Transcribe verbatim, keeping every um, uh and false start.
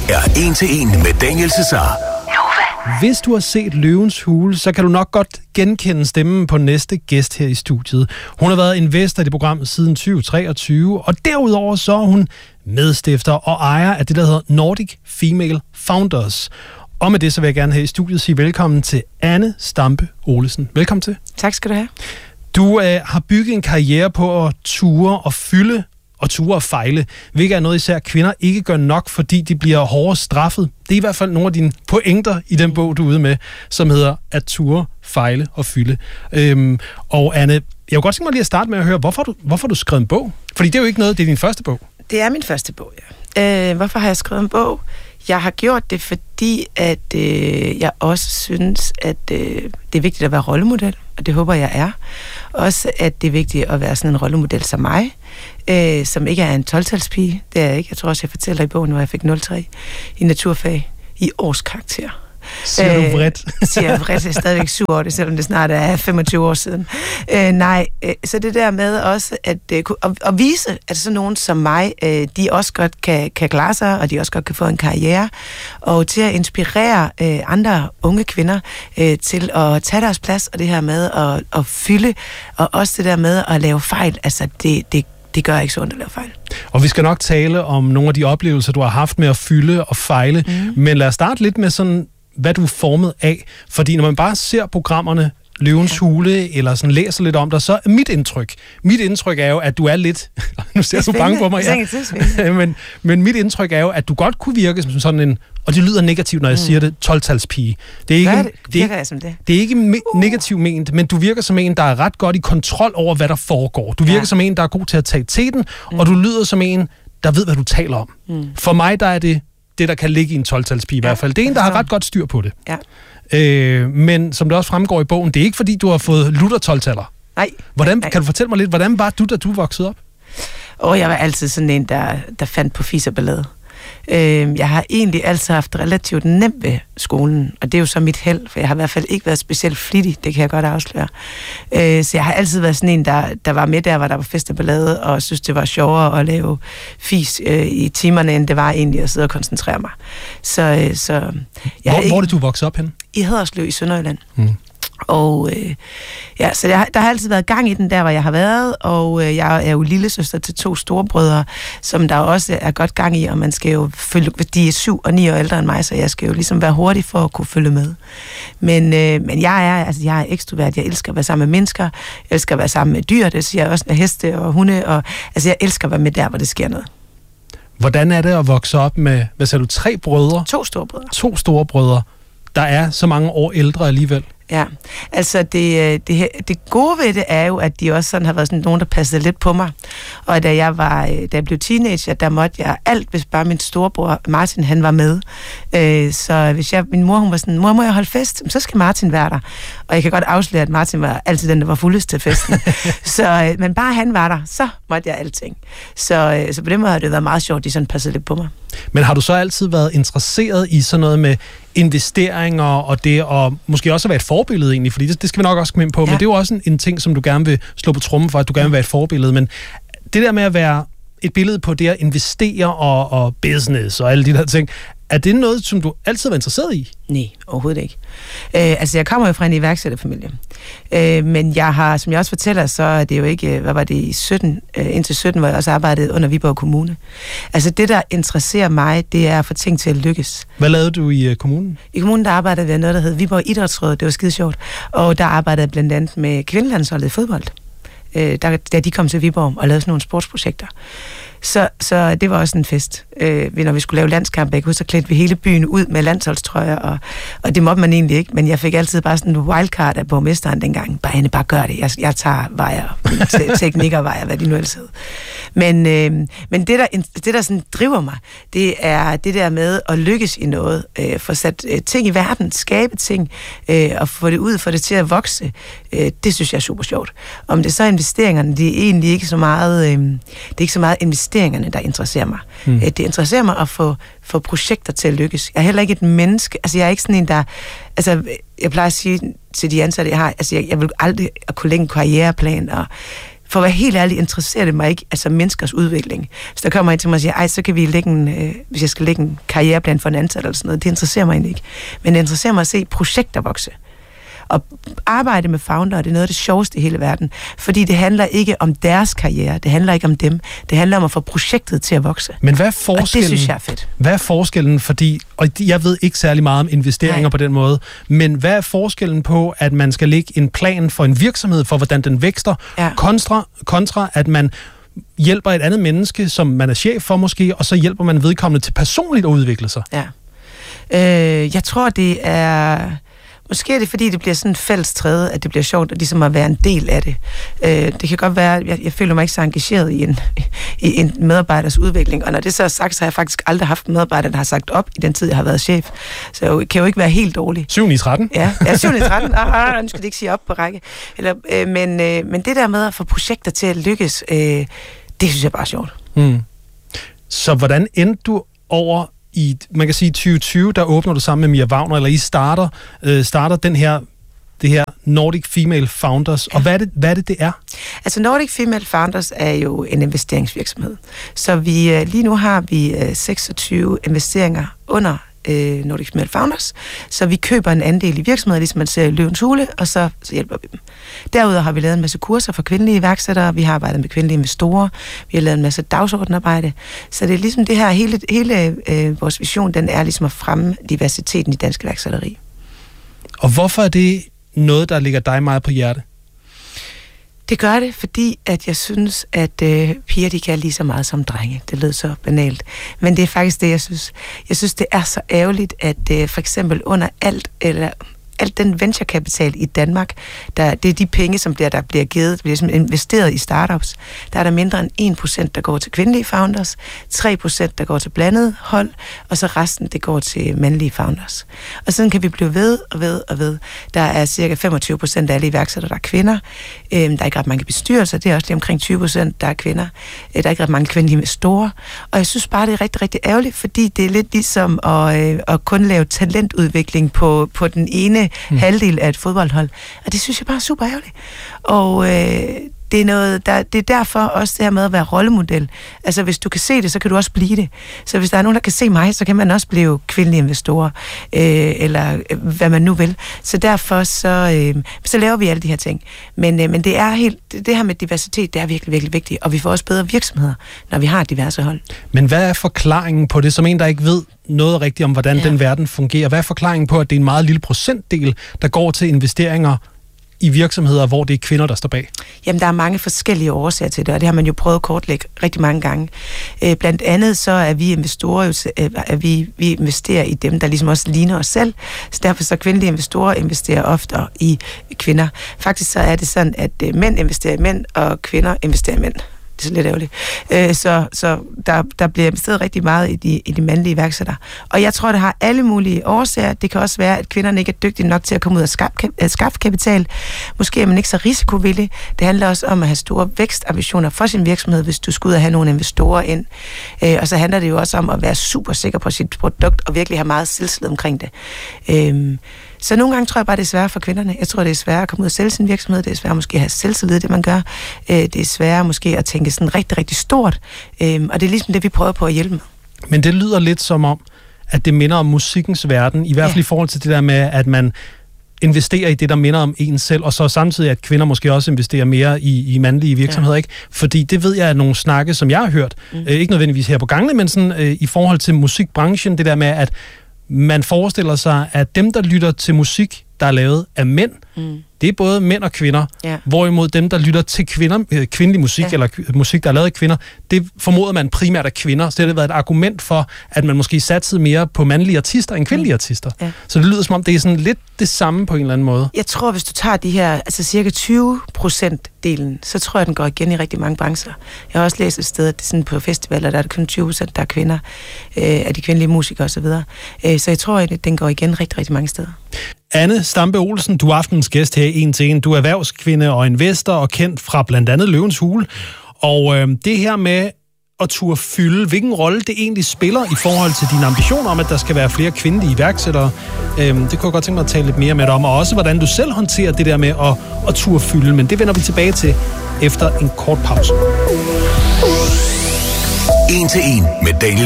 er En til En med Daniel Cesar. Hvis du har set Løvens Hule, så kan du nok godt genkende stemmen på næste gæst her i studiet. Hun har været investor i det program siden tyve treogtyve, og derudover så er hun medstifter og ejer af det, der hedder Nordic Female Founders. Og med det så vil jeg gerne her i studiet sige velkommen til Anne Stampe Olesen. Velkommen til. Tak skal du have. Du øh, har bygget en karriere på at ture og fylde og ture og fejle, hvilket er noget især kvinder ikke gør nok, fordi de bliver hårdere straffet. Det er i hvert fald nogle af dine pointer i den bog, du er ude med, som hedder at ture, fejle og fylde. Øhm, og Anne, jeg kunne godt tænke mig lige at starte med at høre, hvorfor du, hvorfor du skrev en bog? Fordi det er jo ikke noget, det er din første bog. Det er min første bog, ja. Øh, hvorfor har jeg skrevet en bog? Jeg har gjort det, fordi at øh, jeg også synes, at øh, det er vigtigt at være rollemodel, og det håber jeg er. Også at det er vigtigt at være sådan en rollemodel som mig, øh, som ikke er en tolv-talspige. Det er jeg ikke. Jeg tror også, jeg fortæller i bogen, hvor jeg fik nul tre i naturfag i årskarakter. Siger du vredt? Øh, siger jeg vredt, jeg er stadigvæk syv år, det, selvom det snart er femogtyve år siden. Øh, nej, øh, så det der med også at, øh, at, at vise, at sådan nogen som mig, øh, de også godt kan, kan klare sig, og de også godt kan få en karriere, og til at inspirere øh, andre unge kvinder øh, til at tage deres plads, og det her med at, at fylde, og også det der med at lave fejl, altså det, det Det gør ikke så ondt at lave fejl. Og vi skal nok tale om nogle af de oplevelser, du har haft med at fylde og fejle. Mm. Men lad os starte lidt med sådan, hvad du er formet af. Fordi når man bare ser programmerne, Løvens Hule, eller sådan læser lidt om dig, så er mit indtryk. Mit indtryk er jo, at du er lidt... nu ser du bange på mig. Ja. men, men mit indtryk er jo, at du godt kunne virke som sådan en... Og det lyder negativt, når jeg mm. siger det, tolv-talspige. Det er ikke, Hvad er det? Det virker jeg som det? Det er ikke me- negativt ment, men du virker som en, der er ret godt i kontrol over, hvad der foregår. Du virker ja. som en, der er god til at tage teten, mm. og du lyder som en, der ved, hvad du taler om. Mm. For mig, der er det det, der kan ligge i en tolv-talspige i ja, hvert fald. Det er en, der har ret godt styr på det. Ja. Øh, men som det også fremgår i bogen, det er ikke fordi, du har fået lutter tolv-taller. Nej. Hvordan, nej. Kan du fortælle mig lidt, hvordan var du, da du voksede op? Åh, oh, jeg var altid sådan en, der, der fandt på fis og ballade. Øh, jeg har egentlig altid haft relativt nemt ved skolen, og det er jo så mit held, for jeg har i hvert fald ikke været specielt flittig, det kan jeg godt afsløre. Øh, så jeg har altid været sådan en, der, der var med der, hvor der var fest og ballade, og synes, det var sjovere at lave fis øh, i timerne, end det var egentlig at sidde og koncentrere mig. Så, øh, så jeg hvor, ikke... hvor er det, du voksede op henne? I Haderslev i Sønderjylland. Hmm. Og øh, ja, så der, der har altid været gang i den der, hvor jeg har været, og øh, jeg er jo lillesøster til to storebrødre, som der også er godt gang i, og man skal jo følge, de er syv og ni år ældre end mig, så jeg skal jo ligesom være hurtig for at kunne følge med. Men, øh, men jeg er altså jeg er ekstrovert, jeg elsker at være sammen med mennesker, jeg elsker at være sammen med dyr, det siger jeg også med heste og hunde, og altså jeg elsker at være med der, hvor det sker noget. Hvordan er det at vokse op med, hvad sagde du, tre brødre? To storebrødre. To storebrødre, der er så mange år ældre alligevel. Ja, altså det, det, det gode ved det er jo, at de også sådan har været sådan nogen, der passede lidt på mig. Og da jeg var, da jeg blev teenager, der måtte jeg alt, hvis bare min storebror Martin, han var med. Så hvis jeg, min mor, hun var sådan, mor, må jeg holde fest? Så skal Martin være der. Og jeg kan godt afsløre, at Martin var altid den, der var fuldest til festen. så, men bare han var der, så måtte jeg alting. Så, så på den måde har det været meget sjovt, de sådan passede lidt på mig. Men har du så altid været interesseret i sådan noget med investeringer og det, og måske også at være et forbillede egentlig, fordi det, det skal vi nok også komme ind på, ja. Men det er jo også en, en ting, som du gerne vil slå på trommen for, at du gerne vil være et forbillede, men det der med at være et billede på det at investere og, og business og alle de der ting, er det noget, som du altid var interesseret i? Nej, overhovedet ikke. Øh, altså, jeg kommer jo fra en iværksætterfamilie. Øh, men jeg har, som jeg også fortæller, så er det jo ikke, hvad var det i sytten, øh, indtil sytten, hvor jeg også arbejdede under Viborg Kommune. Altså, det, der interesserer mig, det er at få ting til at lykkes. Hvad lavede du i uh, kommunen? I kommunen, der arbejdede vi noget, der hed Viborg Idrætsråd. Det var skide sjovt. Og der arbejdede jeg blandt andet med kvindelandsholdet i fodbold. Øh, der, da de kom til Viborg og lavede sådan nogle sportsprojekter. Så, så det var også en fest. Øh, når vi skulle lave landskampe, jeg kunne så klædte vi hele byen ud med landsholdstrøjer, og, og det måtte man egentlig ikke, men jeg fik altid bare sådan en wildcard af borgmesteren dengang. Bare hende, bare gør det. Jeg, jeg tager vejer, teknikker vejer, hvad de nu ellers hed. Men, øh, men det, der, det, der sådan driver mig, det er det der med at lykkes i noget, øh, få sat øh, ting i verden, skabe ting, øh, og få det ud, få det til at vokse. Øh, det synes jeg er super sjovt. Om det så er investeringerne, det er egentlig ikke så meget, øh, det er ikke så meget investeringerne, der interesserer mig. Hmm. Det interesserer mig at få, få projekter til at lykkes. Jeg er heller ikke et menneske, altså jeg er ikke sådan en, der, altså jeg plejer at sige til de ansatte, jeg har, altså jeg, jeg vil aldrig at kunne lægge en karriereplan, og for at være helt ærlig, interesserer det mig ikke, altså menneskers udvikling. Så der kommer en til mig og siger, ej, så kan vi lægge en, øh, hvis jeg skal lægge en karriereplan for en ansat eller sådan noget, det interesserer mig egentlig ikke. Men det interesserer mig at se projekter vokse. Og arbejde med founder, det er noget af det sjoveste i hele verden, fordi det handler ikke om deres karriere, det handler ikke om dem, det handler om at få projektet til at vokse. Men hvad er forskellen? Og det synes jeg er fedt. Hvad er forskellen, fordi, og jeg ved ikke særlig meget om investeringer Nej. På den måde, men hvad er forskellen på, at man skal lægge en plan for en virksomhed, for hvordan den vækster, ja. kontra, kontra at man hjælper et andet menneske, som man er chef for måske, og så hjælper man vedkommende til personligt at udvikle sig? Ja. Øh, jeg tror, det er... Måske er det, fordi det bliver sådan fælles træde, at det bliver sjovt at, ligesom at være en del af det. Øh, det kan godt være, at jeg, jeg føler mig ikke så engageret i en, i en medarbejders udvikling, og når det så er sagt, så har jeg faktisk aldrig haft en medarbejder, der har sagt op i den tid, jeg har været chef. Så jeg kan jo ikke være helt dårlig. syv ni tretten? Ja, ja syv ni tretten. Ah, nu skal det ikke sige op på række. Eller, øh, men, øh, men det der med at få projekter til at lykkes, øh, det synes jeg bare er sjovt. Hmm. Så hvordan endte du over i, man kan sige tyve tyve, der åbner du sammen med Mia Wagner, eller I starter, øh, starter den her, det her Nordic Female Founders, ja. Og hvad er, det, hvad er det, det er? Altså Nordic Female Founders er jo en investeringsvirksomhed, så vi, øh, lige nu har vi øh, seksogtyve investeringer under øh, Nordic Female Founders, så vi køber en andel i virksomheder, ligesom man ser i Løvens Hule, og så, så hjælper vi dem. Derudover har vi lavet en masse kurser for kvindelige iværksættere, vi har arbejdet med kvindelige investorer, vi har lavet en masse dagsordenarbejde, så det er ligesom det her, hele, hele øh, vores vision, den er ligesom at fremme diversiteten i dansk iværksætteri. Og hvorfor er det noget, der ligger dig meget på hjerte? Det gør det, fordi at jeg synes, at øh, piger, de kan lige så meget som drenge. Det lød så banalt. Men det er faktisk det, jeg synes. Jeg synes, det er så ærgerligt, at øh, for eksempel under alt, eller alt den venturekapital i Danmark, der, det er de penge, som bliver, der bliver givet, der bliver som investeret i startups. Der er der mindre end en procent, der går til kvindelige founders, tre procent, der går til blandet hold, og så resten, det går til mandlige founders. Og sådan kan vi blive ved og ved og ved. Der er cirka femogtyve procent af alle iværksættere, der er kvinder. Øhm, der er ikke ret mange bestyrelser, det er også lige omkring tyve procent, der er kvinder. Øh, der er ikke ret mange kvindelige investorer. Og jeg synes bare, det er rigtig, rigtig ærgerligt, fordi det er lidt ligesom at, øh, at kun lave talentudvikling på, på den ene Mm. halvdel af et fodboldhold. Og det synes jeg bare er super ærgerligt. Og øh, det er noget, der, det er derfor også det her med at være rollemodel. Altså hvis du kan se det, så kan du også blive det. Så hvis der er nogen, der kan se mig, så kan man også blive kvindelige investorer, øh, eller øh, hvad man nu vil. Så derfor så, øh, så laver vi alle de her ting. Men, øh, men det er helt, det her med diversitet, det er virkelig, virkelig vigtigt. Og vi får også bedre virksomheder, når vi har diverse hold. Men hvad er forklaringen på det, som en, der ikke ved noget rigtigt om, hvordan ja. den verden fungerer? Hvad er forklaringen på, at det er en meget lille procentdel, der går til investeringer i virksomheder, hvor det er kvinder, der står bag? Jamen, der er mange forskellige årsager til det, og det har man jo prøvet at kortlægge rigtig mange gange. Øh, blandt andet så er vi investorer, jo, at vi, vi investerer i dem, der ligesom også ligner os selv. Så derfor så kvindelige investorer investerer oftere i kvinder. Faktisk så er det sådan, at mænd investerer i mænd, og kvinder investerer i mænd. Det er så lidt ærgerligt. Øh, så så der, der bliver investeret rigtig meget i de, i de mandlige iværksættere. Og jeg tror, det har alle mulige årsager. Det kan også være, at kvinderne ikke er dygtige nok til at komme ud og skaffe, skaffe kapital. Måske er man ikke så risikovillig. Det handler også om at have store vækstambitioner for sin virksomhed, hvis du skal ud og have nogle investorer ind. Øh, og så handler det jo også om at være super sikker på sit produkt, og virkelig have meget selvtillid omkring det. Øh, Så nogle gange tror jeg bare, det er sværere for kvinderne. Jeg tror, det er sværere at komme ud og sælge sin virksomhed. Det er sværere måske at have selvtillid, det man gør. Det er sværere måske at tænke sådan rigtig, rigtig stort. Og det er ligesom det, vi prøver på at hjælpe med. Men det lyder lidt som om, at det minder om musikkens verden. I hvert fald ja. i forhold til det der med, at man investerer i det, der minder om en selv, og så samtidig, at kvinder måske også investerer mere i, i mandlige virksomheder, ja. ikke? Fordi det ved jeg, at nogle snakke, som jeg har hørt, mm. øh, ikke nødvendigvis her på gangene, men sådan øh, i forhold til musikbranchen, det der med, at man forestiller sig, at dem, der lytter til musik, der er lavet af mænd, mm. det er både mænd og kvinder. Ja. Hvorimod dem, der lytter til kvinder, øh, kvindelig musik, ja. eller musik, der er lavet af kvinder, det formoder man primært af kvinder. Så det har været et argument for, at man måske satsede mere på mandlige artister end kvindelige mm. artister. Ja. Så det lyder som om, det er sådan lidt det samme på en eller anden måde. Jeg tror, hvis du tager de her, altså cirka tyve procent delen, så tror jeg, den går igen i rigtig mange brancher. Jeg har også læst et sted, at det er sådan på festivaler, der er det kun tyve procent, der er kvinder, øh, af de kvindelige musikere osv. Øh, så jeg tror, at den går igen rigtig, rigtig mange steder. Anne Stampe Olsen, du er aftenens gæst her i En til En. Du er erhvervskvinde og investor og kendt fra blandt andet Løvens Hule. Og øh, det her med at turde fylde, hvilken rolle det egentlig spiller i forhold til dine ambitioner om, at der skal være flere kvindelige iværksættere. Øhm, det kunne jeg godt tænke mig at tale lidt mere med dig om, og også hvordan du selv håndterer det der med at, at turde fylde, men det vender vi tilbage til efter en kort pause. En til en med Daniel